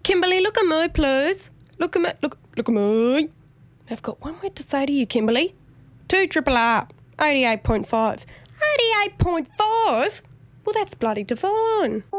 Kimberly, look at me, please. Look at me. Look at me. I've got one word to say to you, Kimberly. 2 triple R. 88.5. 88.5? Well, that's bloody divine.